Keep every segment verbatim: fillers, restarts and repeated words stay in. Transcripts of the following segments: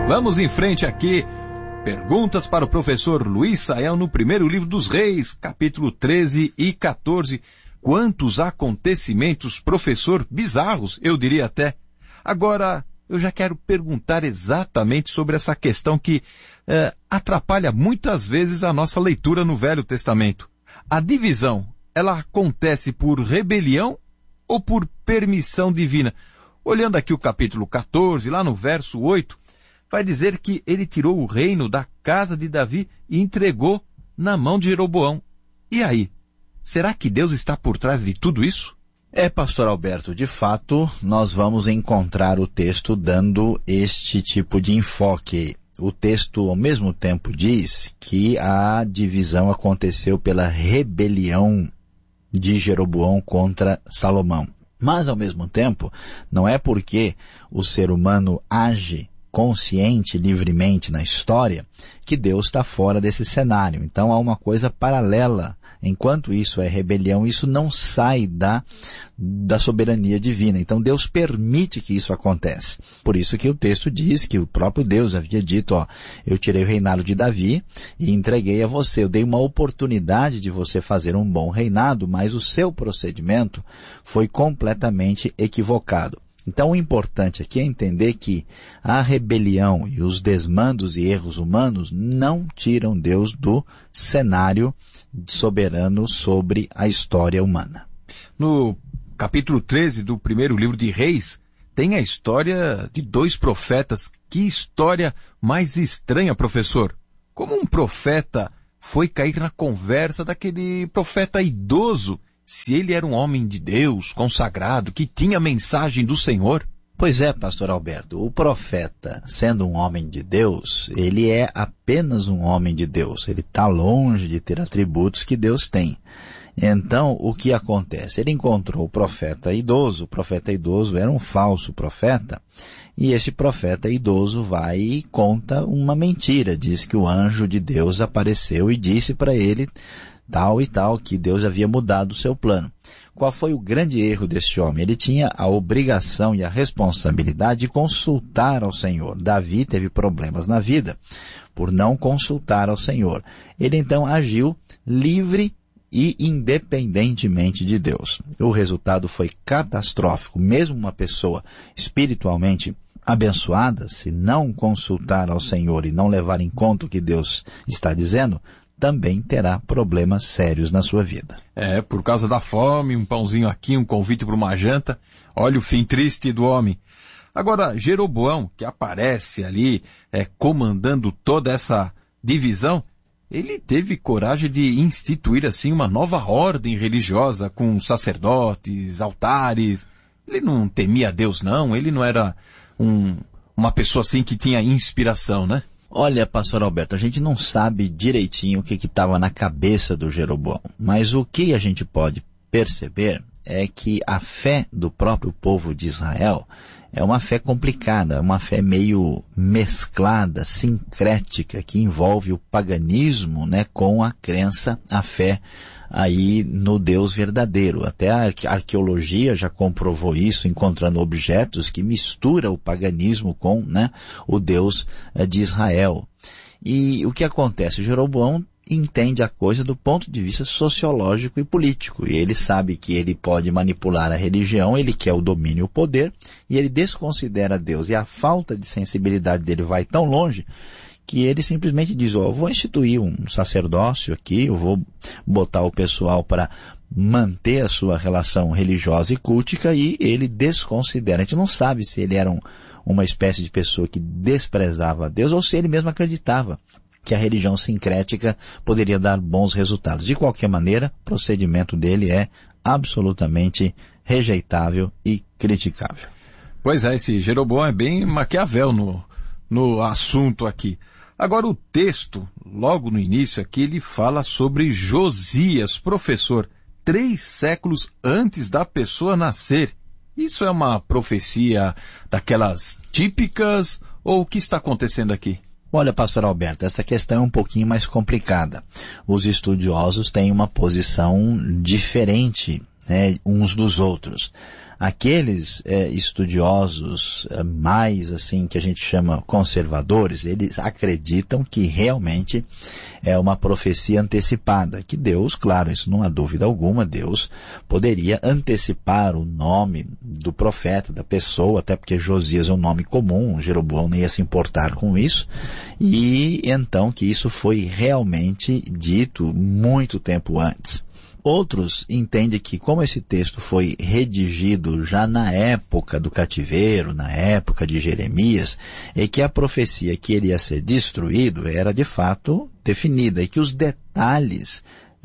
Vamos em frente aqui. Perguntas para o professor Luiz Saião no primeiro livro dos Reis, capítulo treze e quatorze. Quantos acontecimentos, professor, bizarros, eu diria até. Agora, eu já quero perguntar exatamente sobre essa questão que eh, atrapalha muitas vezes a nossa leitura no Velho Testamento. A divisão, ela acontece por rebelião ou por permissão divina? Olhando aqui o capítulo quatorze, lá no verso oito, vai dizer que ele tirou o reino da casa de Davi e entregou na mão de Jeroboão. E aí? Será que Deus está por trás de tudo isso? É, pastor Alberto, de fato, nós vamos encontrar o texto dando este tipo de enfoque. O texto, ao mesmo tempo, diz que a divisão aconteceu pela rebelião de Jeroboão contra Salomão. Mas, ao mesmo tempo, não é porque o ser humano age consciente, livremente na história, que Deus está fora desse cenário. Então há uma coisa paralela. Enquanto isso é rebelião, isso não sai da, da soberania divina. Então Deus permite que isso aconteça. Por isso que o texto diz que o próprio Deus havia dito, ó, eu tirei o reinado de Davi e entreguei a você. Eu dei uma oportunidade de você fazer um bom reinado, mas o seu procedimento foi completamente equivocado. Então o importante aqui é entender que a rebelião e os desmandos e erros humanos não tiram Deus do cenário soberano sobre a história humana. No capítulo treze do primeiro livro de Reis, tem a história de dois profetas. Que história mais estranha, professor. Como um profeta foi cair na conversa daquele profeta idoso, se ele era um homem de Deus, consagrado, que tinha a mensagem do Senhor? Pois é, pastor Alberto, o profeta, sendo um homem de Deus, ele é apenas um homem de Deus. Ele está longe de ter atributos que Deus tem. Então, o que acontece? Ele encontrou o profeta idoso. O profeta idoso era um falso profeta. E esse profeta idoso vai e conta uma mentira. Diz que o anjo de Deus apareceu e disse para ele tal e tal, que Deus havia mudado o seu plano. Qual foi o grande erro deste homem? Ele tinha a obrigação e a responsabilidade de consultar ao Senhor. Davi teve problemas na vida por não consultar ao Senhor. Ele então agiu livre e independentemente de Deus. O resultado foi catastrófico. Mesmo uma pessoa espiritualmente abençoada, se não consultar ao Senhor e não levar em conta o que Deus está dizendo, também terá problemas sérios na sua vida. É, por causa da fome, um pãozinho aqui, um convite para uma janta. Olha o fim triste do homem. Agora, Jeroboão, que aparece ali, é, comandando toda essa divisão, ele teve coragem de instituir, assim, uma nova ordem religiosa com sacerdotes, altares. Ele não temia Deus, não. Ele não era um, uma pessoa, assim, que tinha inspiração, né? Olha, pastor Alberto, a gente não sabe direitinho o que estava na cabeça do Jeroboão, mas o que a gente pode perceber é que a fé do próprio povo de Israel é uma fé complicada, uma fé meio mesclada, sincrética, que envolve o paganismo, né, com a crença, a fé aí no Deus verdadeiro. Até a arqueologia já comprovou isso, encontrando objetos que misturam o paganismo com, né, o Deus de Israel. E o que acontece? Jeroboão entende a coisa do ponto de vista sociológico e político. E ele sabe que ele pode manipular a religião, ele quer o domínio e o poder, e ele desconsidera Deus. E a falta de sensibilidade dele vai tão longe que ele simplesmente diz, ó, eu vou instituir um sacerdócio aqui, eu vou botar o pessoal para manter a sua relação religiosa e cultica, e ele desconsidera. A gente não sabe se ele era um, uma espécie de pessoa que desprezava Deus ou se ele mesmo acreditava que a religião sincrética poderia dar bons resultados. De qualquer maneira, o procedimento dele é absolutamente rejeitável e criticável. Pois é, esse Jeroboão é bem Maquiavel no, no assunto aqui. Agora o texto, logo no início aqui, ele fala sobre Josias, professor, três séculos antes da pessoa nascer. Isso é uma profecia daquelas típicas ou o que está acontecendo aqui? Olha, pastor Alberto, essa questão é um pouquinho mais complicada. Os estudiosos têm uma posição diferente, né, uns dos outros. Aqueles é, estudiosos é, mais assim que a gente chama conservadores, eles acreditam que realmente é uma profecia antecipada, que Deus, claro, isso não há dúvida alguma, Deus poderia antecipar o nome do profeta, da pessoa, até porque Josias é um nome comum, Jeroboão nem ia se importar com isso, e então que isso foi realmente dito muito tempo antes. Outros entendem que, como esse texto foi redigido já na época do cativeiro, na época de Jeremias, e que a profecia que ele ia ser destruído era de fato definida, e que os detalhes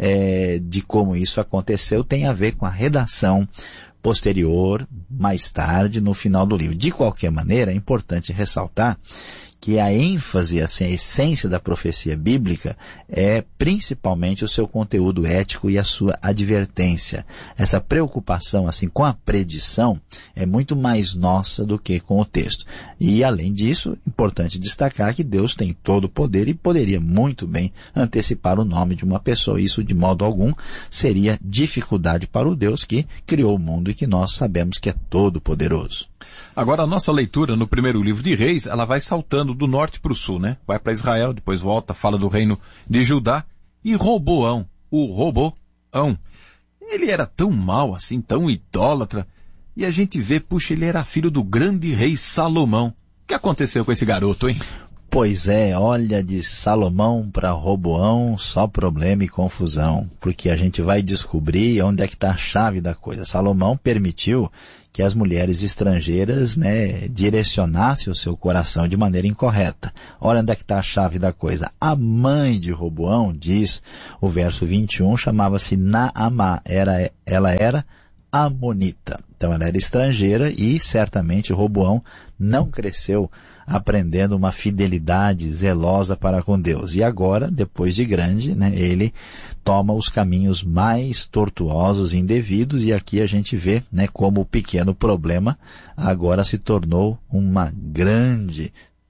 é, de como isso aconteceu tem a ver com a redação posterior, mais tarde, no final do livro. De qualquer maneira, é importante ressaltar que a ênfase, assim, a essência da profecia bíblica é principalmente o seu conteúdo ético e a sua advertência. Essa preocupação assim, com a predição é muito mais nossa do que com o texto. E, além disso, importante destacar que Deus tem todo o poder e poderia muito bem antecipar o nome de uma pessoa. Isso, de modo algum, seria dificuldade para o Deus que criou o mundo e que nós sabemos que é todo poderoso. Agora, a nossa leitura no primeiro livro de Reis, ela vai saltando do norte para o sul, né? Vai para Israel, depois volta, fala do reino de Judá. E Roboão, o Roboão, ele era tão mau assim, tão idólatra. E a gente vê, puxa, ele era filho do grande rei Salomão. O que aconteceu com esse garoto, hein? Pois é, olha, de Salomão para Roboão, só problema e confusão. Porque a gente vai descobrir onde é que está a chave da coisa. Salomão permitiu que as mulheres estrangeiras, né, direcionassem o seu coração de maneira incorreta. Olha onde é que está a chave da coisa. A mãe de Roboão, diz o verso vinte e um, chamava-se Naamá. Era, ela era amonita. Então ela era estrangeira e certamente Roboão não cresceu aprendendo uma fidelidade zelosa para com Deus. E agora, depois de grande, né, ele toma os caminhos mais tortuosos e indevidos, e aqui a gente vê, né, como o pequeno problema agora se tornou uma grande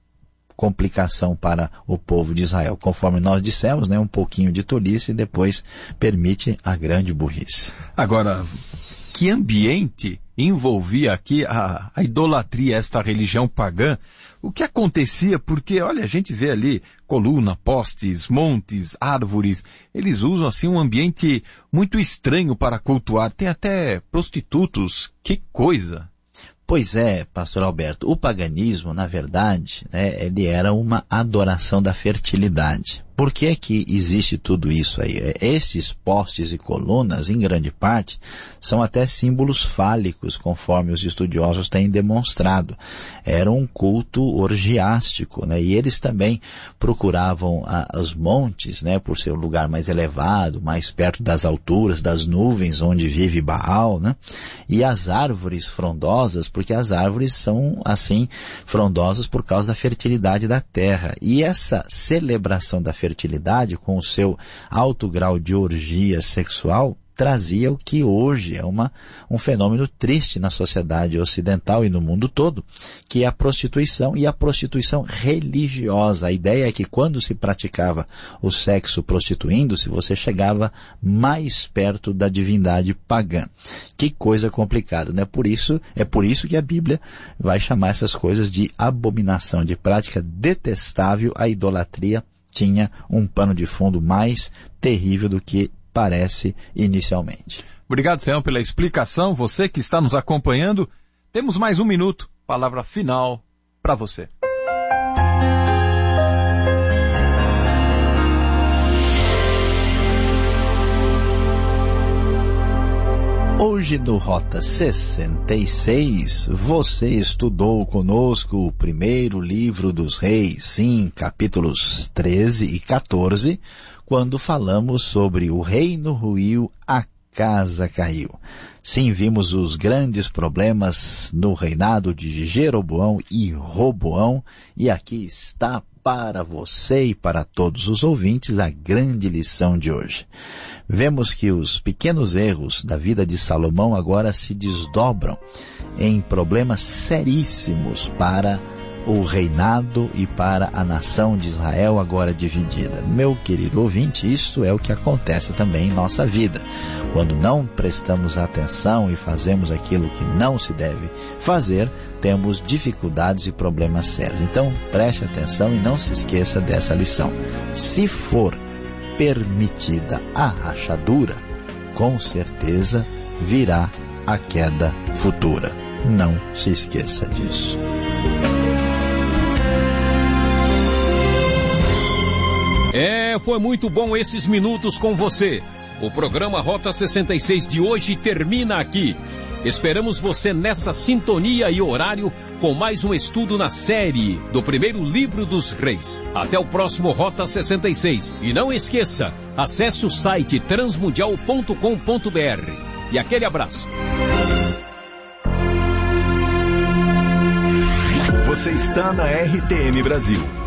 complicação para o povo de Israel. Conforme nós dissemos, né, um pouquinho de tolice e depois permite a grande burrice. Agora, que ambiente envolvia aqui a, a idolatria, esta religião pagã? O que acontecia? Porque, olha, a gente vê ali coluna, postes, montes, árvores. Eles usam assim um ambiente muito estranho para cultuar. Tem até prostitutos. Que coisa! Pois é, pastor Alberto, o paganismo, na verdade, né, ele era uma adoração da fertilidade. Por que que existe tudo isso aí? Esses postes e colunas, em grande parte, são até símbolos fálicos, conforme os estudiosos têm demonstrado. Era um culto orgiástico, né? E eles também procuravam ah, os montes, né, por ser um lugar mais elevado, mais perto das alturas, das nuvens onde vive Baal, né? E as árvores frondosas, porque as árvores são, assim, frondosas por causa da fertilidade da terra. E essa celebração da fertilidade fertilidade, com o seu alto grau de orgia sexual, trazia o que hoje é uma, um fenômeno triste na sociedade ocidental e no mundo todo, que é a prostituição, e a prostituição religiosa. A ideia é que quando se praticava o sexo prostituindo-se, você chegava mais perto da divindade pagã. Que coisa complicada, né? Por isso, é por isso que a Bíblia vai chamar essas coisas de abominação, de prática detestável. A idolatria tinha um pano de fundo mais terrível do que parece inicialmente. Obrigado, Senhor, pela explicação. Você que está nos acompanhando, temos mais um minuto. Palavra final para você. Hoje no Rota sessenta e seis, você estudou conosco o primeiro livro dos reis, sim, capítulos treze e quatorze, quando falamos sobre o reino ruiu, a casa caiu. Sim, vimos os grandes problemas no reinado de Jeroboão e Roboão, e aqui está para você e para todos os ouvintes a grande lição de hoje. Vemos que os pequenos erros da vida de Salomão agora se desdobram em problemas seríssimos para o reinado e para a nação de Israel agora dividida. Meu querido ouvinte, isto é o que acontece também em nossa vida. Quando não prestamos atenção e fazemos aquilo que não se deve fazer, temos dificuldades e problemas sérios. Então, preste atenção e não se esqueça dessa lição. Se for permitida a rachadura, com certeza virá a queda futura. Não se esqueça disso. É, foi muito bom esses minutos com você. O programa Rota sessenta e seis de hoje termina aqui. Esperamos você nessa sintonia e horário com mais um estudo na série do primeiro livro dos reis. Até o próximo Rota sessenta e seis. E não esqueça, acesse o site transmundial ponto com ponto br. E aquele abraço. Você está na R T M Brasil.